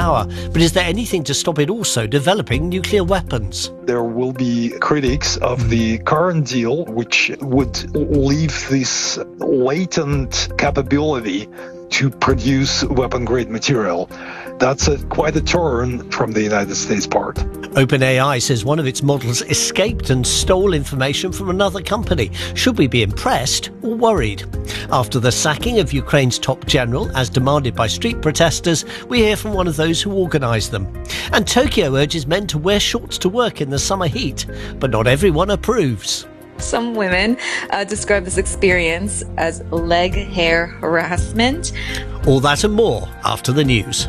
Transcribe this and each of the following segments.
power. But is there anything to stop it also developing nuclear weapons? There will be critics of the current deal, which would leave this latent capability to produce weapon-grade material. That's quite a turn from the United States part. OpenAI says one of its models escaped and stole information from another company. Should we be impressed or worried? After the sacking of Ukraine's top general, as demanded by street protesters, we hear from one of those who organised them. And Tokyo urges men to wear shorts to work in the summer heat, but not everyone approves. Some women describe this experience as leg hair harassment. All that and more after the news.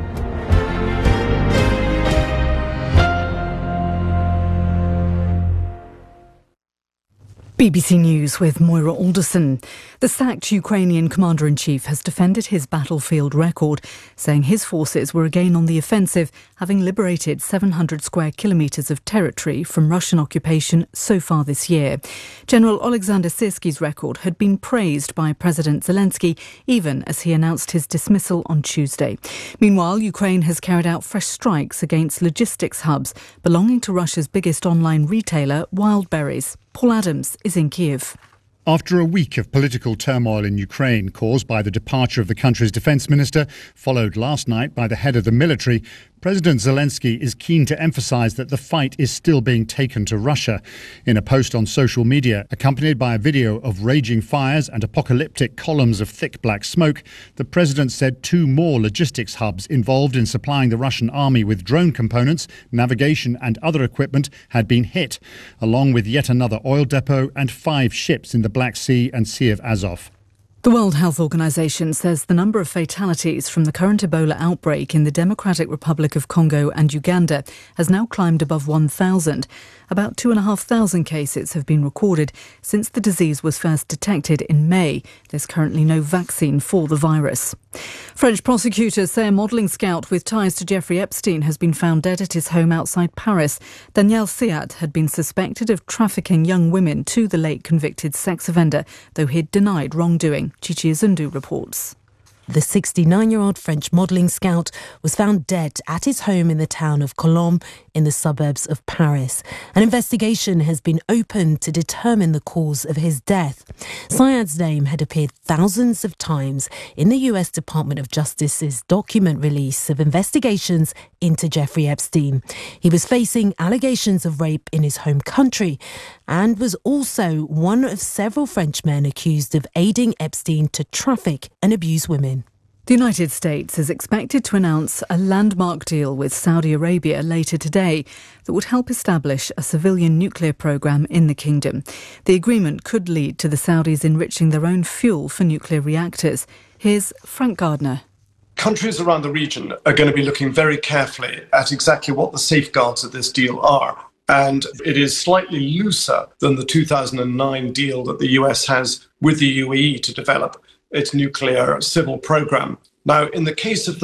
BBC News with Moira Alderson. The sacked Ukrainian commander-in-chief has defended his battlefield record, saying his forces were again on the offensive, having liberated 700 square kilometres of territory from Russian occupation so far this year. General Alexander Syrski's record had been praised by President Zelensky, even as he announced his dismissal on Tuesday. Meanwhile, Ukraine has carried out fresh strikes against logistics hubs belonging to Russia's biggest online retailer, Wildberries. Paul Adams is in Kyiv. After a week of political turmoil in Ukraine caused by the departure of the country's defence minister, followed last night by the head of the military, President Zelensky is keen to emphasise that the fight is still being taken to Russia. In a post on social media, accompanied by a video of raging fires and apocalyptic columns of thick black smoke, the president said 2 more logistics hubs involved in supplying the Russian army with drone components, navigation and other equipment had been hit, along with yet another oil depot and 5 ships in the Black Sea and Sea of Azov. The World Health Organization says the number of fatalities from the current Ebola outbreak in the Democratic Republic of Congo and Uganda has now climbed above 1,000. About 2,500 cases have been recorded since the disease was first detected in May. There's currently no vaccine for the virus. French prosecutors say a modelling scout with ties to Jeffrey Epstein has been found dead at his home outside Paris. Danielle Siat had been suspected of trafficking young women to the late convicted sex offender, though he'd denied wrongdoing. Chichi Zundu reports. The 69-year-old French modelling scout was found dead at his home in the town of Colombes in the suburbs of Paris. An investigation has been opened to determine the cause of his death. Syed's name had appeared thousands of times in the US Department of Justice's document release of investigations into Jeffrey Epstein. He was facing allegations of rape in his home country and was also one of several French men accused of aiding Epstein to traffic and abuse women. The United States is expected to announce a landmark deal with Saudi Arabia later today that would help establish a civilian nuclear program in the kingdom. The agreement could lead to the Saudis enriching their own fuel for nuclear reactors. Here's Frank Gardner. Countries around the region are going to be looking very carefully at exactly what the safeguards of this deal are. And it is slightly looser than the 2009 deal that the US has with the UAE to develop its nuclear civil program. Now, in the case of the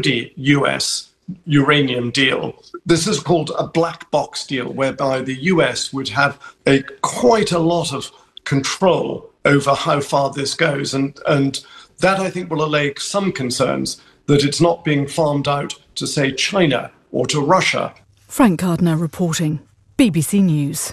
Saudi-US uranium deal, this is called a black box deal, whereby the US would have quite a lot of control over how far this goes. And that, I think, will allay some concerns that it's not being farmed out to, say, China or to Russia. Frank Gardner reporting. BBC News.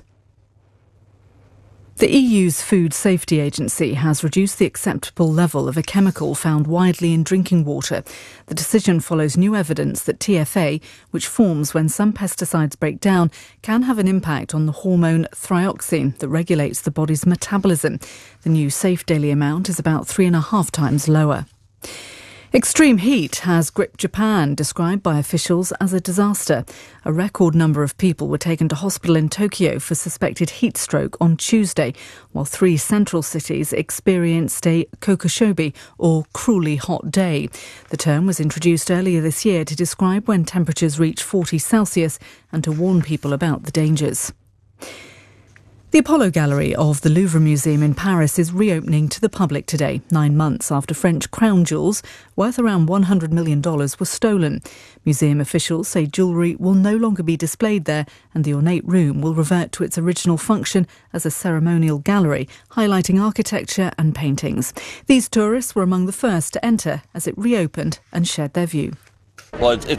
The EU's Food Safety Agency has reduced the acceptable level of a chemical found widely in drinking water. The decision follows new evidence that TFA, which forms when some pesticides break down, can have an impact on the hormone thrioxine that regulates the body's metabolism. The new safe daily amount is about 3.5 times lower. Extreme heat has gripped Japan, described by officials as a disaster. A record number of people were taken to hospital in Tokyo for suspected heat stroke on Tuesday, while 3 central cities experienced a kokoshobi, or cruelly hot day. The term was introduced earlier this year to describe when temperatures reach 40 Celsius and to warn people about the dangers. The Apollo Gallery of the Louvre Museum in Paris is reopening to the public today, 9 months after French crown jewels, worth around $100 million, were stolen. Museum officials say jewellery will no longer be displayed there and the ornate room will revert to its original function as a ceremonial gallery, highlighting architecture and paintings. These tourists were among the first to enter as it reopened and shared their view. Well, it's